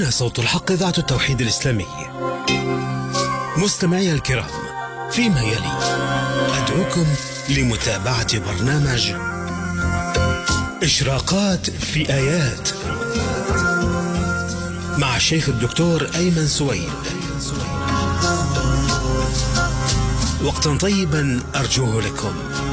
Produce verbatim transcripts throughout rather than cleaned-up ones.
هنا صوت الحق إذاعة التوحيد الإسلامي. مستمعي الكرام، فيما يلي أدعوكم لمتابعة برنامج إشراقات في آيات مع الشيخ الدكتور أيمن سويد. وقتا طيبا أرجوه لكم.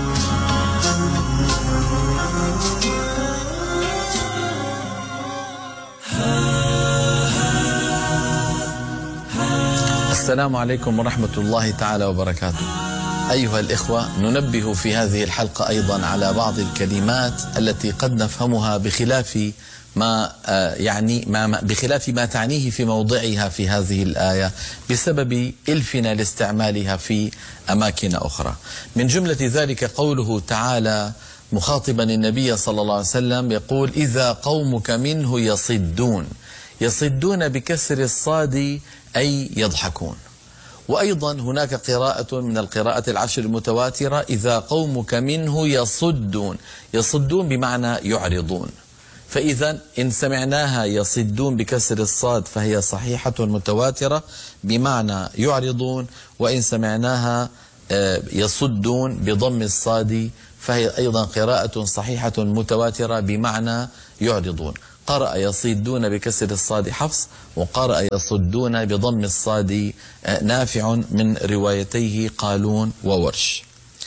السلام عليكم ورحمة الله تعالى وبركاته. أيها الإخوة، ننبه في هذه الحلقة أيضا على بعض الكلمات التي قد نفهمها بخلاف ما يعني ما بخلاف ما تعنيه في موضعها في هذه الآية بسبب إلفنا لاستعمالها في أماكن أخرى. من جملة ذلك قوله تعالى مخاطبا النبي صلى الله عليه وسلم يقول: إذا قومك منه يصدون. يصدون بكسر الصاد أي يضحكون. وأيضا هناك قراءة من القراءة العشر المتواترة: إذا قومك منه يصدون. يصدون بمعنى يعرضون. فإذا إن سمعناها يصدون بكسر الصاد فهي صحيحة متواترة بمعنى يعرضون، وإن سمعناها يصدون بضم الصاد فهي أيضا قراءة صحيحة متواترة بمعنى يعرضون. قرأ يصدون بكسر الصاد حفص، وقرأ يصدون بضم الصاد نافع من روايتيه قالون وورش.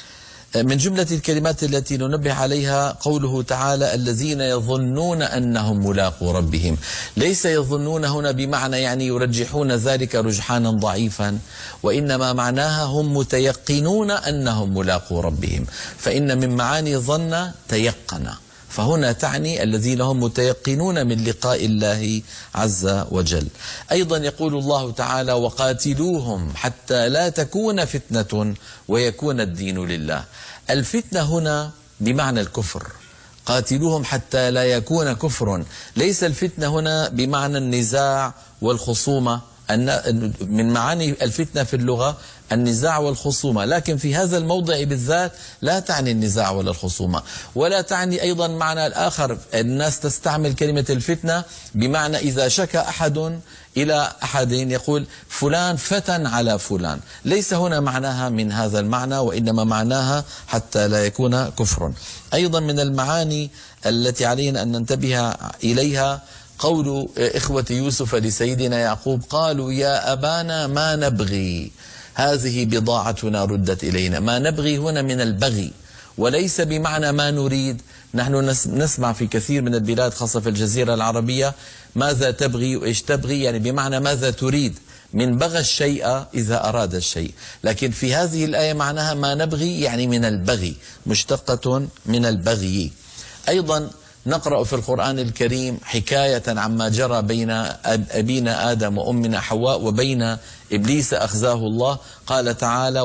من جملة الكلمات التي ننبه عليها قوله تعالى: الذين يظنون أنهم ملاقو ربهم. ليس يظنون هنا بمعنى يعني يرجحون ذلك رجحانا ضعيفا، وإنما معناها هم متيقنون أنهم ملاقو ربهم، فإن من معاني ظن تيقن، فهنا تعني الذين هم متيقنون من لقاء الله عز وجل. أيضا يقول الله تعالى: وقاتلوهم حتى لا تكون فتنة ويكون الدين لله. الفتنة هنا بمعنى الكفر. قاتلوهم حتى لا يكون كفر. ليس الفتنة هنا بمعنى النزاع والخصومة. من معاني الفتنة في اللغة النزاع والخصومة، لكن في هذا الموضع بالذات لا تعني النزاع ولا الخصومة، ولا تعني أيضا معنى الآخر. الناس تستعمل كلمة الفتنة بمعنى إذا شكى أحد إلى أحد يقول فلان فتن على فلان. ليس هنا معناها من هذا المعنى، وإنما معناها حتى لا يكون كفر. أيضا من المعاني التي علينا أن ننتبه إليها قول إخوة يوسف لسيدنا يعقوب: قالوا يا أبانا ما نبغي، هذه بضاعتنا ردت إلينا. ما نبغي هنا من البغي، وليس بمعنى ما نريد. نحن نسمع في كثير من البلاد خاصة في الجزيرة العربية ماذا تبغي وإيش تبغي، يعني بمعنى ماذا تريد، من بغى الشيء إذا أراد الشيء. لكن في هذه الآية معناها ما نبغي يعني من البغي، مشتقة من البغي. أيضا نقرأ في القرآن الكريم حكاية عما جرى بين أبينا آدم وأمنا حواء وبين إبليس أخزاه الله. قال تعالى: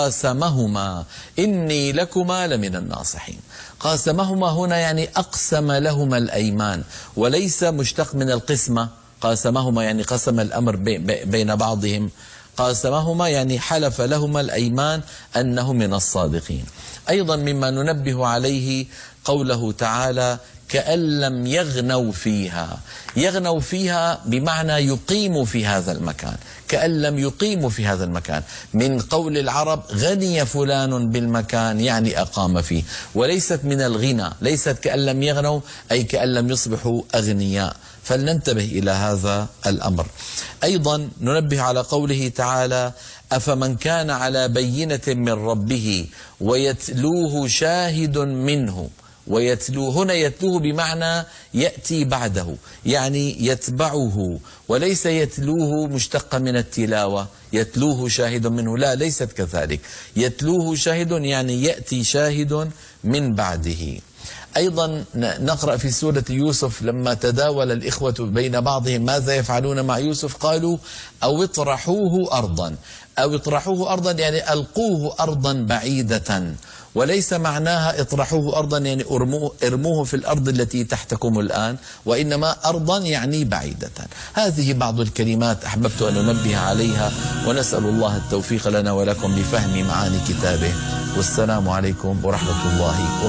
وقاسمهما إني لكما لمن الناصحين. قاسمهما هنا يعني أقسم لهما الأيمان، وليس مشتق من القسمة. قاسمهما يعني قسم الأمر بين بعضهم. قاسمهما يعني حلف لهما الأيمان أنه من الصادقين. أيضا مما ننبه عليه قوله تعالى: كأن لم يغنوا فيها. يغنوا فيها بمعنى يقيموا في هذا المكان، كأن لم يقيموا في هذا المكان. من قول العرب غني فلان بالمكان يعني أقام فيه، وليست من الغنى. ليست كأن لم يغنوا أي كأن لم يصبحوا أغنياء، فلننتبه إلى هذا الأمر. أيضا ننبه على قوله تعالى: أفمن كان على بينة من ربه ويتلوه شاهد منه. ويتلوه هنا يتلوه بمعنى يأتي بعده، يعني يتبعه، وليس يتلوه مشتق من التلاوة يتلوه شاهد منه، لا، ليست كذلك. يتلوه شاهد يعني يأتي شاهد من بعده. أيضا نقرأ في سورة يوسف لما تداول الإخوة بين بعضهم ماذا يفعلون مع يوسف، قالوا أو اطرحوه أرضا. أو اطرحوه أرضا يعني ألقوه أرضا بعيدة، وليس معناها اطرحوه أرضا يعني ارموه, ارموه في الأرض التي تحتكم الآن، وإنما أرضا يعني بعيدة. هذه بعض الكلمات أحببت أن ننبه عليها، ونسأل الله التوفيق لنا ولكم بفهم معاني كتابه. والسلام عليكم ورحمة الله وبركاته.